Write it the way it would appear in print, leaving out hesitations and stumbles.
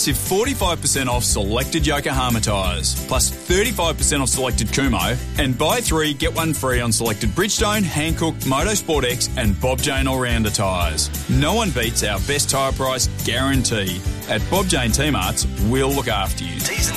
exclusive 45% off selected Yokohama tyres, plus 35% off selected Kumho, and buy 3, get 1 free on selected Bridgestone, Hankook, Motorsport X and Bob Jane All-Rounder tyres. No one beats our best tyre price guarantee. At Bob Jane T-Marts, we'll look after you. T's and